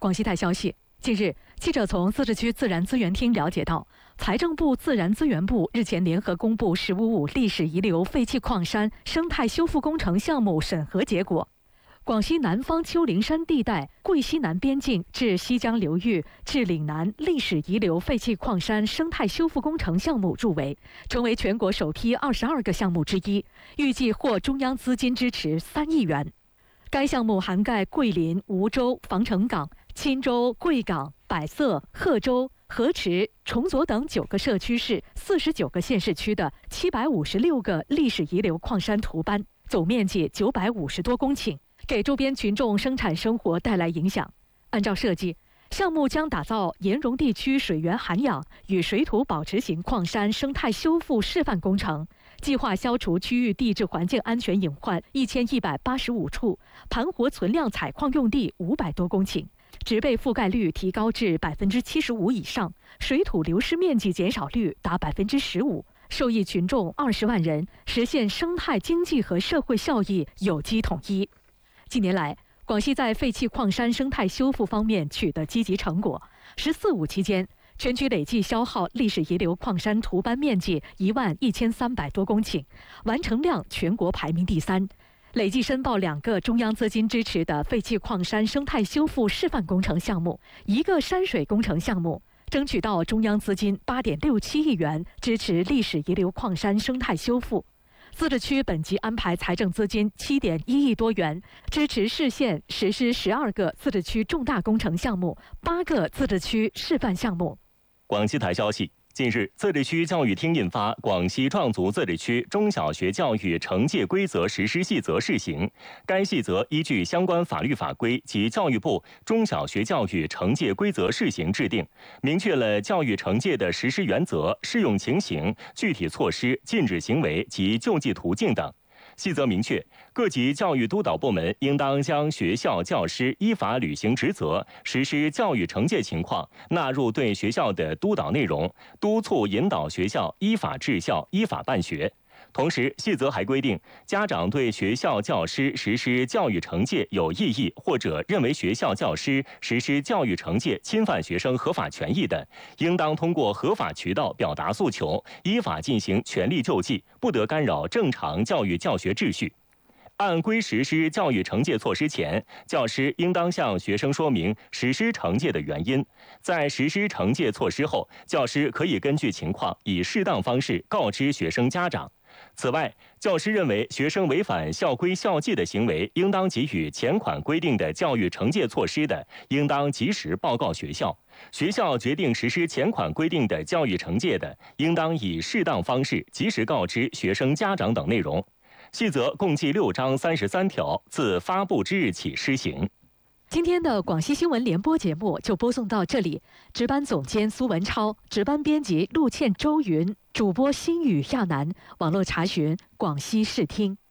广西台消息，近日，记者从自治区自然资源厅了解到，财政部自然资源部日前联合公布“15·5”历史遗留废弃矿山生态修复工程项目审核结果。广西南方丘陵山地带桂西南边境至西江流域至岭南历史遗留废弃矿山生态修复工程项目入围，成为全国首批22个项目之一，预计获中央资金支持3亿元。该项目涵盖桂林、梧州、防城港、钦州、贵港、百色、贺州、河池、崇左等9个社区市、49个县市区的756个历史遗留矿山图班，总面积950多公顷，给周边群众生产生活带来影响。按照设计，项目将打造岩溶地区水源涵养与水土保持型矿山生态修复示范工程，计划消除区域地质环境安全隐患1185处，盘活存量采矿用地500多公顷，植被覆盖率提高至75%以上，水土流失面积减少率达15%，受益群众20万人，实现生态经济和社会效益有机统一。近年来，广西在废弃矿山生态修复方面取得积极成果。“14·5”期间，全区累计消耗历史遗留矿山图班面积11300多公顷，完成量全国排名第3。累计申报2个中央资金支持的废弃矿山生态修复示范工程项目，1个山水工程项目，争取到中央资金8.67亿元，支持历史遗留矿山生态修复。自治区本级安排财政资金7.1亿多元，支持市县实施12个自治区重大工程项目，8个自治区示范项目。 广西台消息，近日，自治区教育厅印发《广西壮族自治区中小学教育惩戒规则实施细则》试行。该细则依据相关法律法规及教育部中小学教育惩戒规则试行制定，明确了教育惩戒的实施原则、适用情形、具体措施、禁止行为及救济途径等。细则明确，各级教育督导部门应当将学校教师依法履行职责、实施教育惩戒情况纳入对学校的督导内容，督促引导学校依法治校、依法办学。同时，细则还规定，家长对学校教师实施教育惩戒有异议，或者认为学校教师实施教育惩戒侵犯学生合法权益的，应当通过合法渠道表达诉求，依法进行全力救济，不得干扰正常教育教学秩序。按规实施教育惩戒措施前，教师应当向学生说明实施惩戒的原因。在实施惩戒措施后，教师可以根据情况以适当方式告知学生家长。此外，教师认为学生违反校规校纪的行为，应当给予前款规定的教育惩戒措施的，应当及时报告学校。学校决定实施前款规定的教育惩戒的，应当以适当方式及时告知学生家长等内容。细则共计6章33条，自发布之日起施行。 今天的广西新闻联播节目就播送到这里，值班总监苏文超，值班编辑陆倩、周云，主播新宇、亚楠，网络查询广西视听。